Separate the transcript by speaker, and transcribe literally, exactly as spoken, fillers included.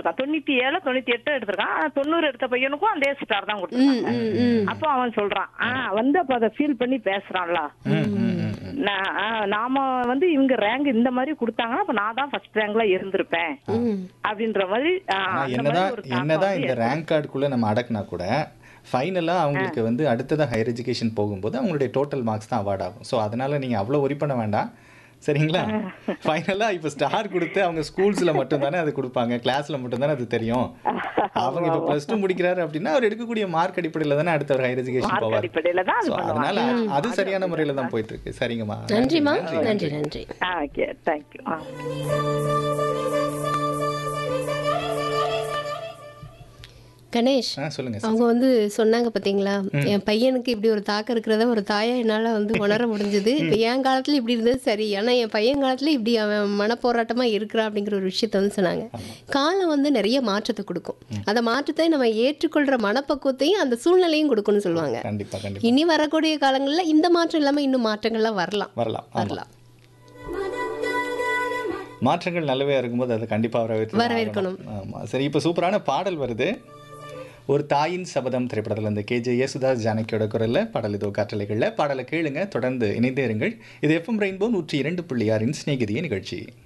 Speaker 1: எடுத்திருக்கான். தொண்ணூத்தி ஏழு தொண்ணூத்தி எட்டு எடுத்திருக்கான். ஆனா தொண்ணூறு எடுத்த பையனுக்கும் அதே ஸ்டார் தான் கொடுத்துருக்காங்க. அப்போ அவன் சொல்றான், ஆஹ் வந்து அப்ப அதை ஃபீல் பண்ணி பேசுறான்ல, நான் ஆஹ் நாம வந்து இவங்க ரேங்க் இந்த மாதிரி கொடுத்தாங்கன்னா அப்ப நான் தான் ஃபர்ஸ்ட் ரேங்க்ல இருந்திருப்பேன் அப்படின்ற மாதிரி. ஆஹ்
Speaker 2: ஆனா
Speaker 1: அந்த
Speaker 2: என்னதான்
Speaker 1: மாதிரி ஒரு தாக்கம்
Speaker 2: என்னதான்
Speaker 1: வந்து
Speaker 2: இந்த
Speaker 1: ஏற்படுது.
Speaker 2: ரேங்க் கார்டுக்குள்ள நம்ம அடக்குனா கூட ஃபைனலாக அவங்களுக்கு வந்து அடுத்ததாக ஹையர் எஜுகேஷன் போகும்போது அவங்களுடைய டோட்டல் மார்க்ஸ் தான் அவார்ட் ஆகும். ஸோ அதனால நீங்கள் அவ்வளோ ஒரி பண்ண வேண்டாம், சரிங்களா? ஃபைனலாக இப்போ ஸ்டார் கொடுத்து அவங்க ஸ்கூல்ஸில் மட்டும்தானே அது கொடுப்பாங்க, கிளாஸில் மட்டும்தானே அது தெரியும். அவங்க இப்போ ப்ளஸ் டூ முடிக்கிறாரு அப்படின்னா அவர் எடுக்கக்கூடிய மார்க் அடிப்படையில் தானே அடுத்த ஒரு ஹையர் எஜுகேஷன்
Speaker 1: மார்க்
Speaker 2: போவார்.
Speaker 1: அடிப்படையில தான் அது
Speaker 2: ஸோ அதனால
Speaker 1: பண்ணுவாங்க.
Speaker 2: அது சரியான முறையில் தான் போயிட்டு இருக்கு. சரிங்கம்மா,
Speaker 3: நன்றிம்மா. நன்றி நன்றி.
Speaker 1: Okay, thank you.
Speaker 3: கணேஷ்,
Speaker 2: ஆ சொல்லுங்க சார்.
Speaker 3: அவங்க வந்து சொன்னாங்க பார்த்தீங்களா, என் பையனுக்கு இப்படி ஒரு தாக்கம் இருக்கிறத ஒரு தாயா என்னால் வந்து உணர முடிஞ்சது. இப்போ என் காலத்தில் இப்படி இருந்தது சரி, ஆனால் என் பையன் காலத்தில் இப்படி அவன் மனப்போராட்டமாக இருக்கிறான் அப்படிங்கிற ஒரு விஷயத்த வந்து சொன்னாங்க. காலம் வந்து நிறைய மாற்றத்தை கொடுக்கும். அந்த மாற்றத்தை நம்ம ஏற்றுக்கொள்கிற மனப்பக்குவத்தையும் அந்த சூழ்நிலையும் கொடுக்கும்னு சொல்லுவாங்க.
Speaker 2: கண்டிப்பா கண்டிப்பா
Speaker 3: இனி வரக்கூடிய காலங்களில் இந்த மாற்றம் இல்லாமல் இன்னும் மாற்றங்கள்லாம் வரலாம்
Speaker 2: வரலாம்
Speaker 3: வரலாம்
Speaker 2: மாற்றங்கள் நல்லவே இருக்கும்போது அதை கண்டிப்பாக வரவேற்று
Speaker 3: வரவேற்கணும்.
Speaker 2: ஆமாம், சரி. இப்போ சூப்பரான பாடல் வருது. ஒரு தாயின் சபதம் திரைப்படத்தில் இந்த கேஜே யேசுதாஸ் ஜானகியோட குரலில் பாடல் இதோ காற்றலைகளில். பாடலை கேளுங்க, தொடர்ந்து இணைந்தே இருங்கள். இது எஃப்எம் ரெயின்போ நூற்றி இரண்டு புள்ளி ஆறின் சிநேகிதிய நிகழ்ச்சி.